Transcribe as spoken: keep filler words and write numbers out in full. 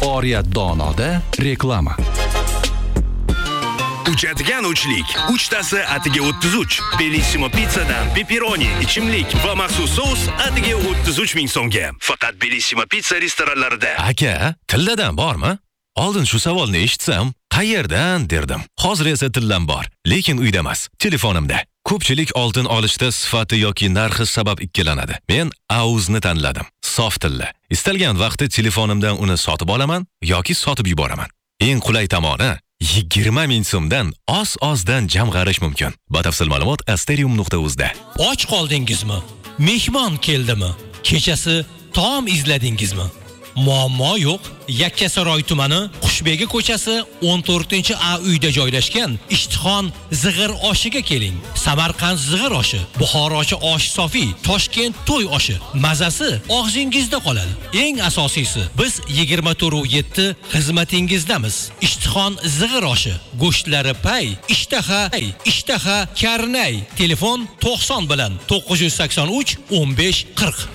Oriyat Donoda reklama. Uchadigan uchlik. Uchtasi atiga o'ttiz uch. Bellissimo pizzadan pepperoni, ichimlik va maxsus sous atiga o'ttiz uch ming so'mga. Faqat Bellissimo pizza restoranlarida. Aka, tilladan bormi? Oldin shu savolni eshitsam, qayerdan derdim. Hozir esa tillam bor, lekin uyda emas, telefonimda. Ko'pchilik oltin olishda sifati yoki narxi sabab ikkilanadi. Men Auzni tanladim. Sof tilla. Istalgan vaqtda telefonimdan uni sotib olaman yoki sotib yuboraman. Eng qulay tomoni yigirma ming so'mdan oz-ozdan jamg'arish mumkin. Batafsil ma'lumot asterium nuqta uz da. Och qoldingizmi? Mehmon keldimi? Kechasi taom izladingizmi? Muammo yo'q. Yakkasaroy tumani Qushbegi ko'chasi o'n to'rtinchi A uyda joylashgan Ishtixon zig'ir oshiga keling. Samarqand zig'ir oshi, Buxorochi osh sofi, Toshkent to'y oshi. Mazasi og'zingizda qoladi. Eng asosiysi, biz yigirma to'rt yetti xizmatingizdamiz. Ishtixon zig'ir oshi, go'shtlari pay, ishtaha, ishtaha karnay. Telefon to'qson bilan to'qqiz yuz sakson uch o'n besh qirq.